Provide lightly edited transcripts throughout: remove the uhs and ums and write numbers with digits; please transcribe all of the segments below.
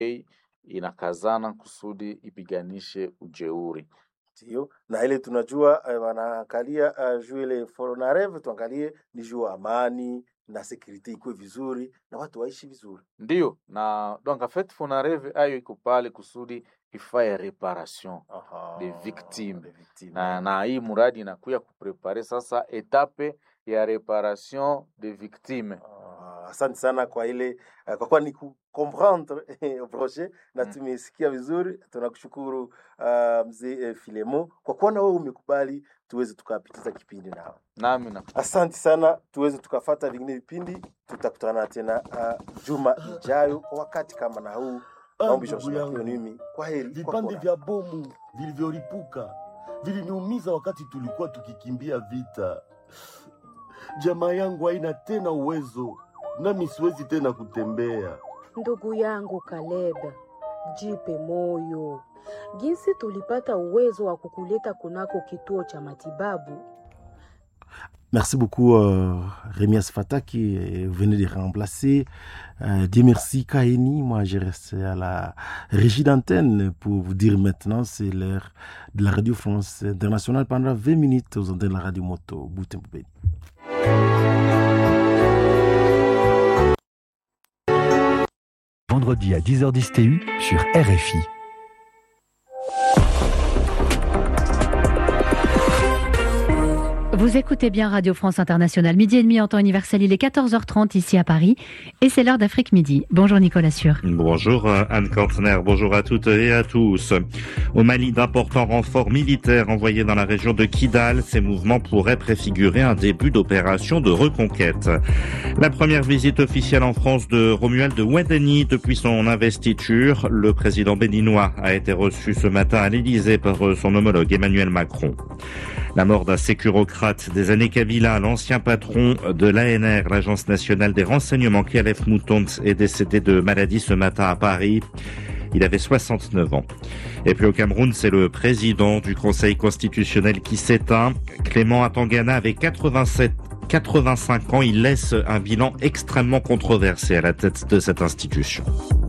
inakazana kusudi ipiganishe ujeuri. Ndio, na ile tunajua wanaangalia juu ile Fonarev, tuangalie ni juu amani na security ikuwe vizuri na watu waishi vizuri. Ndio, na donc en fait Fonarev ayo iko pale kusudi ifaye reparation des victimes. Na hii muradi inakuya kuprepare sasa etape ya reparation des victimes. Asante sana kwa ile kwa kuwa ni comprendre projet na tumesikia vizuri. Tunakushukuru mzee Filemo kwa kuwa na wewe umekubali tuweze tukapitiza kipindi nao. Nami na asante sana, tuweze tukafuata vingine vipindi. Tutakutana tena juma ijayo kwa wakati kama na huu. Naomba shukuru mimi. Kwa heri. Vipande vya bomu vilivyolipuka viliniumiza wakati tulikuwa tukikimbia vita. Jamaa yangu haina tena uwezo, nami siwezi tena kutembea. Ndugu yangu Kaleba, jipe moyo. Jinsi tulipata uwezo wa kukuleta kunako kituo cha matibabu. Merci beaucoup Rémias Fata qui venait de remplacer. Dieu merci Kaini. Moi je reste à la régie d'antenne pour vous dire maintenant c'est l'heure de la Radio France Internationale pendant 20 minutes aux antennes de la Radio Moto Butembo. Vendredi à 10h10 TU sur RFI. Vous écoutez bien Radio France Internationale, midi et demi en temps universel, il est 14h30 ici à Paris et c'est l'heure d'Afrique Midi. Bonjour Nicolas Sûr. Bonjour Anne Kantner, bonjour à toutes et à tous. Au Mali, d'importants renforts militaires envoyés dans la région de Kidal. Ces mouvements pourraient préfigurer un début d'opération de reconquête. La première visite officielle en France de Romuald Ouadani depuis son investiture. Le président béninois a été reçu ce matin à l'Élysée par son homologue Emmanuel Macron. La mort d'un sécurocrate des années Kabila, l'ancien patron de l'ANR, l'Agence nationale des renseignements, Khalef Moutonts, est décédé de maladie ce matin à Paris. Il avait 69 ans. Et puis au Cameroun, c'est le président du Conseil constitutionnel qui s'éteint. Clément Atangana avait 85 ans. Il laisse un bilan extrêmement controversé à la tête de cette institution.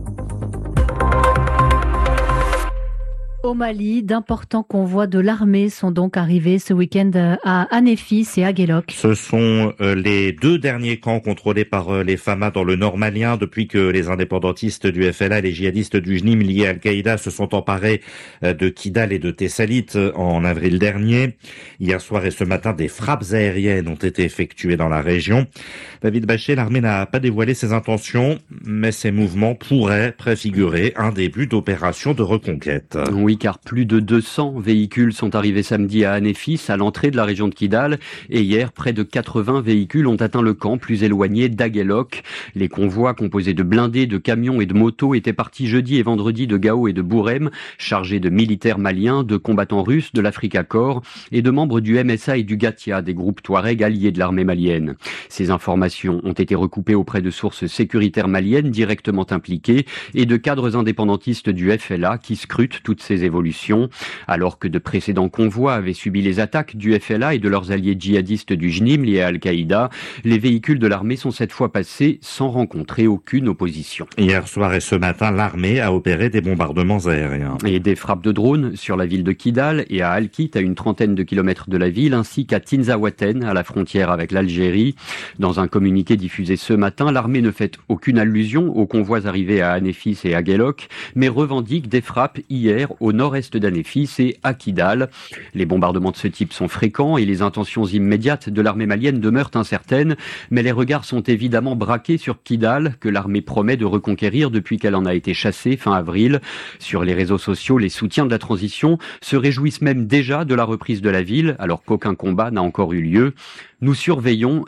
Au Mali, d'importants convois de l'armée sont donc arrivés ce week-end à Anéfis et à Guélok. Ce sont les deux derniers camps contrôlés par les FAMA dans le nord malien depuis que les indépendantistes du FLA et les djihadistes du JNIM liés à Al-Qaïda se sont emparés de Kidal et de Tessalit en avril dernier. Hier soir et ce matin, des frappes aériennes ont été effectuées dans la région. David Bachet, l'armée n'a pas dévoilé ses intentions, mais ces mouvements pourraient préfigurer un début d'opération de reconquête. Oui, car plus de 200 véhicules sont arrivés samedi à Anéfis, à l'entrée de la région de Kidal, et hier, près de 80 véhicules ont atteint le camp plus éloigné d'Aguelok. Les convois composés de blindés, de camions et de motos étaient partis jeudi et vendredi de Gao et de Bourem, chargés de militaires maliens, de combattants russes, de l'Africa Corps et de membres du MSA et du Gatia, des groupes Touareg alliés de l'armée malienne. Ces informations ont été recoupées auprès de sources sécuritaires maliennes directement impliquées et de cadres indépendantistes du FLA qui scrutent toutes ces évolutions. Alors que de précédents convois avaient subi les attaques du FLA et de leurs alliés djihadistes du JNIM liés à Al-Qaïda, les véhicules de l'armée sont cette fois passés sans rencontrer aucune opposition. Hier soir et ce matin, l'armée a opéré des bombardements aériens. Et des frappes de drones sur la ville de Kidal et à Al-Kit, à une trentaine de kilomètres de la ville, ainsi qu'à Tinzaouaten, à la frontière avec l'Algérie. Dans un communiqué diffusé ce matin, l'armée ne fait aucune allusion aux convois arrivés à Anéfis et à Guélok, mais revendique des frappes hier au nord-est d'Anéfis et à Kidal. Les bombardements de ce type sont fréquents et les intentions immédiates de l'armée malienne demeurent incertaines, mais les regards sont évidemment braqués sur Kidal, que l'armée promet de reconquérir depuis qu'elle en a été chassée fin avril. Sur les réseaux sociaux, les soutiens de la transition se réjouissent même déjà de la reprise de la ville, alors qu'aucun combat n'a encore eu lieu. Nous surveillons